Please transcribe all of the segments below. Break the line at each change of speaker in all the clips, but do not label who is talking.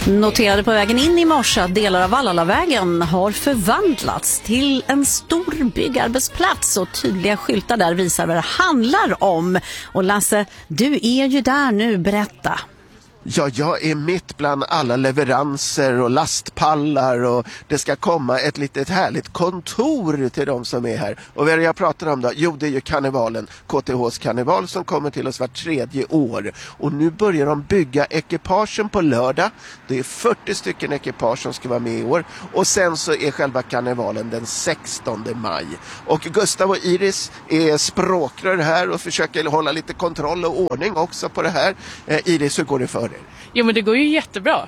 Noterade på vägen in i morse att delar av Vallhalavägen har förvandlats till en stor byggarbetsplats och tydliga skyltar där visar vad det handlar om. Och Lasse, du är ju där nu, berätta.
Ja, jag är mitt bland alla leveranser och lastpallar och det ska komma ett litet härligt kontor till de som är här. Och vad är det jag pratar om då? Jo, det är ju karnevalen, KTHs karneval som kommer till oss vart 3:e år. Och nu börjar de bygga ekipagen på lördag. Det är 40 stycken ekipage som ska vara med i år. Och sen så är själva karnevalen den 16 maj. Och Gustav och Iris är språkrör här och försöker hålla lite kontroll och ordning också på det här. Iris, hur går det för?
Jo, men det går ju jättebra.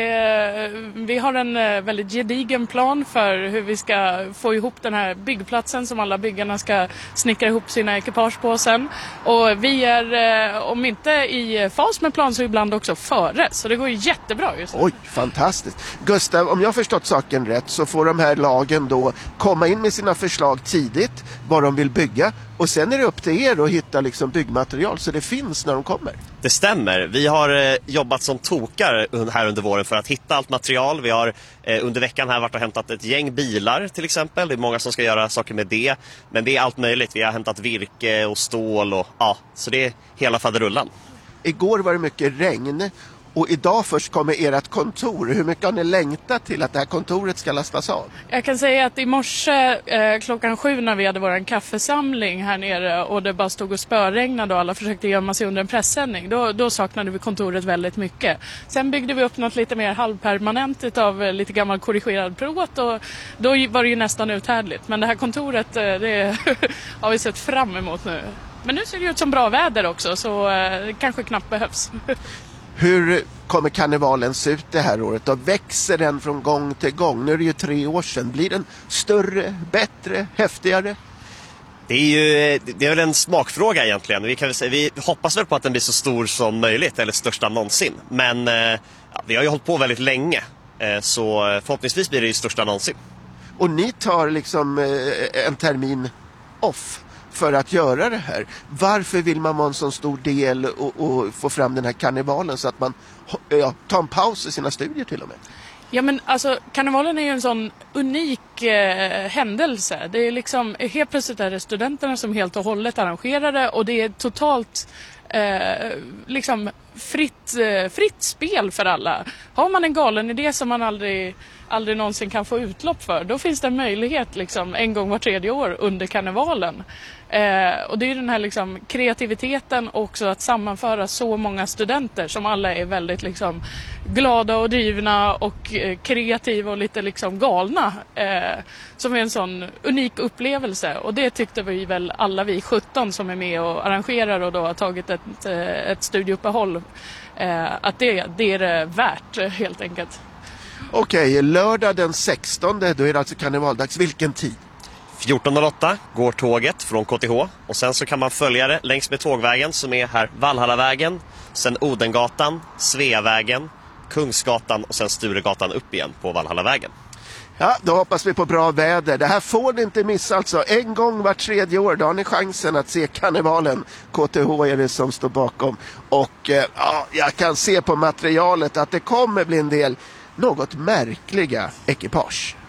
Vi har en väldigt gedigen plan för hur vi ska få ihop den här byggplatsen som alla byggarna ska snickra ihop sina ekipage på sen. Och vi är, om inte i fas med plan så ibland också före. Så det går ju jättebra just nu.
Oj, fantastiskt. Gustav, om jag har förstått saken rätt så får de här lagen då komma in med sina förslag tidigt, vad de vill bygga. Och sen är det upp till er att hitta liksom byggmaterial så det finns när de kommer.
Det stämmer. Vi har jobbat som tokar här under våren för att hitta allt material. Vi har under veckan här varit och hämtat ett gäng bilar till exempel. Det är många som ska göra saker med det. Men det är allt möjligt. Vi har hämtat virke och stål och ja, så det är hela faderullan. Igår var det mycket regn. Och idag först kommer ert kontor. Hur mycket har ni längtat till att det här kontoret ska lastas av?
Jag kan säga att i morse klockan 7 när vi hade vår kaffesamling här nere och det bara stod och spöregnade och alla försökte gömma sig under en pressändning. Då saknade vi kontoret väldigt mycket. Sen byggde vi upp något lite mer halvpermanent av lite gammal korrigerad plåt och då var det ju nästan uthärdligt. Men det här kontoret det har vi sett fram emot nu. Men nu ser det ut som bra väder också så det kanske knappt behövs.
Hur kommer karnevalen se ut det här året? Och växer den från gång till gång? Nu är det ju 3 år sedan. Blir den större, bättre, häftigare?
Det är väl en smakfråga egentligen. Vi hoppas väl på att den blir så stor som möjligt eller största någonsin. Men vi har ju hållit på väldigt länge. Så förhoppningsvis blir det ju största någonsin.
Och ni tar liksom en termin off för att göra det här. Varför vill man vara en så stor del och få fram den här karnevalen så att man tar en paus i sina studier till och med?
Ja, men alltså karnevalen är ju en sån unik händelse. Det är liksom helt plötsligt är det studenterna som helt och hållet arrangerar det och det är totalt liksom fritt spel för alla. Har man en galen idé som man aldrig någonsin kan få utlopp för, då finns det en möjlighet liksom en gång var 3:e år under karnevalen. Och det är den här liksom kreativiteten också att sammanföra så många studenter som alla är väldigt liksom glada och drivna och kreativa och lite liksom galna som är en sån unik upplevelse och det tyckte vi väl alla vi 17 som är med och arrangerar och då har tagit ett studieuppehåll att det är det värt helt enkelt.
Okej, lördag den 16, då är det alltså karnevaldags. Vilken tid?
14.08 går tåget från KTH och sen så kan man följa det längs med tågvägen som är här Vallhalavägen, sen Odengatan, Sveavägen, Kungsgatan och sen Sturegatan upp igen på Vallhalavägen.
Ja, då hoppas vi på bra väder. Det här får ni inte missa alltså. En gång var 3:e år, då har ni chansen att se karnevalen. KTH är det som står bakom. Och jag kan se på materialet att det kommer bli en del något märkliga ekipage.